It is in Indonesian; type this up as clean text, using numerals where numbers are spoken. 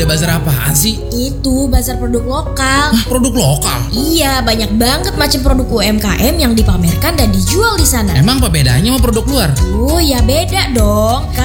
Ada bazar apaan sih? Itu bazar produk lokal. Produk lokal? Iya, banyak banget macam produk UMKM yang dipamerkan dan dijual di sana. Emang apa bedanya sama produk luar? Oh ya beda dong.